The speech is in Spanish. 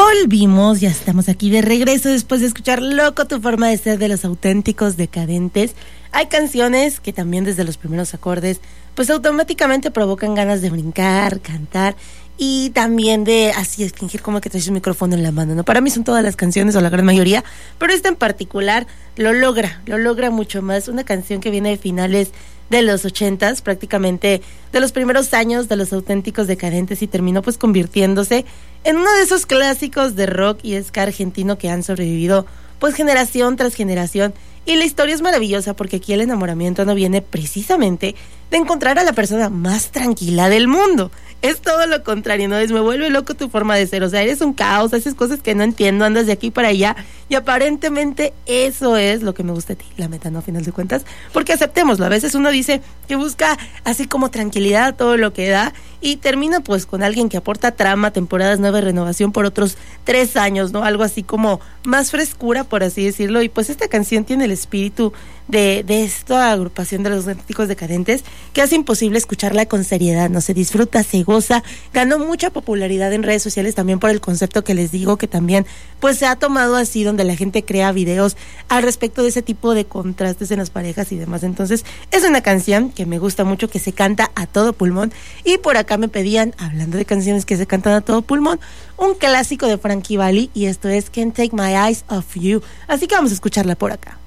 Volvimos, ya estamos aquí de regreso después de escuchar Loco, tu forma de ser de Los Auténticos Decadentes. Hay canciones que también desde los primeros acordes pues automáticamente provocan ganas de brincar, cantar y también de así fingir como que traes un micrófono en la mano, ¿no? Para mí son todas las canciones o la gran mayoría, pero esta en particular lo logra mucho más. Una canción que viene de finales de los 80s, prácticamente de los primeros años de Los Auténticos Decadentes, y terminó pues convirtiéndose en uno de esos clásicos de rock y ska argentino que han sobrevivido pues generación tras generación. Y la historia es maravillosa porque aquí el enamoramiento no viene precisamente de encontrar a la persona más tranquila del mundo. Es todo lo contrario, ¿no? Es me vuelve loco tu forma de ser. O sea, eres un caos, haces cosas que no entiendo, andas de aquí para allá. Y aparentemente eso es lo que me gusta de ti, la meta, ¿no? A final de cuentas. Porque aceptémoslo. A veces uno dice que busca así como tranquilidad, todo lo que da. Y termina pues con alguien que aporta trama, temporadas nuevas, renovación por otros 3 años, ¿no? Algo así como más frescura, por así decirlo. Y pues esta canción tiene el espíritu de esta agrupación de Los Auténticos Decadentes que hace imposible escucharla con seriedad, no se disfruta, se goza, ganó mucha popularidad en redes sociales también por el concepto que les digo, que también pues se ha tomado así, donde la gente crea videos al respecto de ese tipo de contrastes en las parejas y demás. Entonces es una canción que me gusta mucho, que se canta a todo pulmón. Y por acá me pedían, hablando de canciones que se cantan a todo pulmón, un clásico de Frankie Valli, y esto es Can't Take My Eyes Off You, así que vamos a escucharla por acá.